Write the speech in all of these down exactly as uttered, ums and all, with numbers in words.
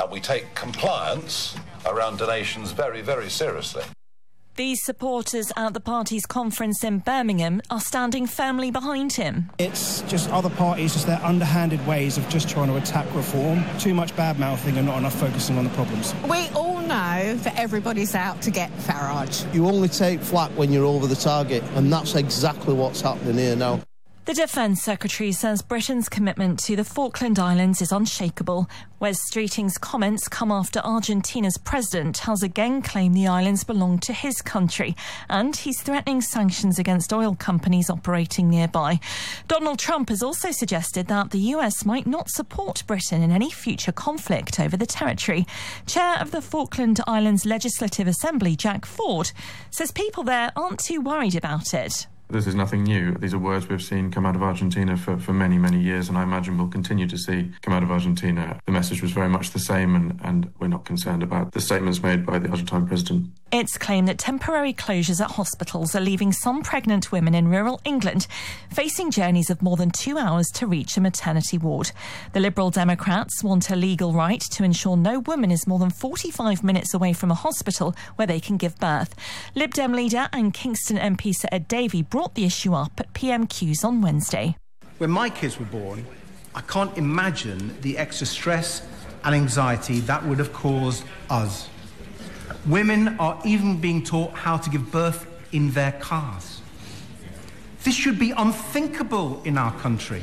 Uh, we take compliance around donations very, very seriously. These supporters at the party's conference in Birmingham are standing firmly behind him. It's just other parties, just their underhanded ways of just trying to attack reform. Too much bad-mouthing and not enough focusing on the problems. We all know that everybody's out to get Farage. You only take flak when you're over the target, and that's exactly what's happening here now. The Defence Secretary says Britain's commitment to the Falkland Islands is unshakable. Wes Streeting's comments come after Argentina's president has again claimed the islands belong to his country, and he's threatening sanctions against oil companies operating nearby. Donald Trump has also suggested that the U S might not support Britain in any future conflict over the territory. Chair of the Falkland Islands Legislative Assembly, Jack Ford, says people there aren't too worried about it. This is nothing new. These are words we've seen come out of Argentina for, for many, many years, and I imagine we'll continue to see come out of Argentina. The message was very much the same, and, and we're not concerned about the statements made by the Argentine president. It's claimed that temporary closures at hospitals are leaving some pregnant women in rural England facing journeys of more than two hours to reach a maternity ward. The Liberal Democrats want a legal right to ensure no woman is more than forty-five minutes away from a hospital where they can give birth. Lib Dem leader and Kingston M P Sir Ed Davey brought the issue up at P M Qs on Wednesday. When my kids were born, I can't imagine the extra stress and anxiety that would have caused us. Women are even being taught how to give birth in their cars. This should be unthinkable in our country.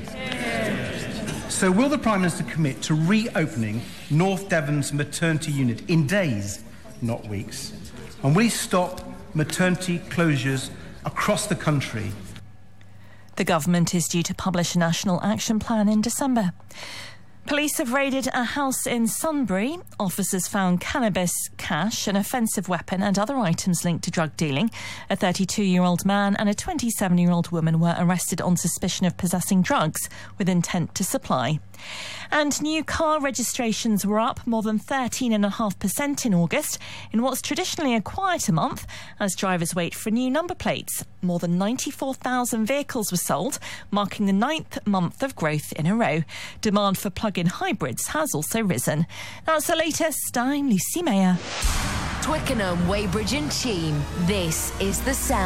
So will the Prime Minister commit to reopening North Devon's maternity unit in days, not weeks? And will he stop maternity closures across the country? The government is due to publish a national action plan in December. Police have raided a house in Sunbury. Officers found cannabis, cash, an offensive weapon and other items linked to drug dealing. A thirty-two-year-old man and a twenty-seven-year-old woman were arrested on suspicion of possessing drugs with intent to supply. And new car registrations were up more than thirteen point five percent in August, in what's traditionally a quieter month, as drivers wait for new number plates. More than ninety-four thousand vehicles were sold, marking the ninth month of growth in a row. Demand for plug-in hybrids has also risen. That's the latest. I'm Lucy Mayer. Twickenham, Weybridge and Cheam. This is The Sound.